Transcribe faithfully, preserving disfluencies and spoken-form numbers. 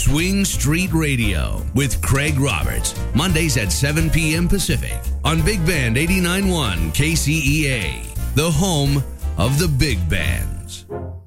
Swing Street Radio with Craig Roberts. Mondays at seven p.m. Pacific on Big Band eighty-nine point one K C E A, the home of the big bands.